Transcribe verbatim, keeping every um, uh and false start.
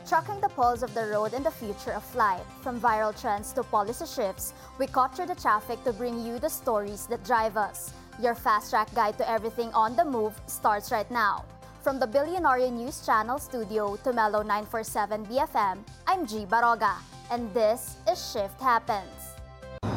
Tracking the pulse of the road and the future of flight, from viral trends to policy shifts, we capture the traffic to bring you the stories that drive us. Your fast-track guide to everything on the move starts right now. From the Billionaire News Channel studio to Mellow nine forty-seven B F M, I'm G. Baroga, and this is Shift Happens.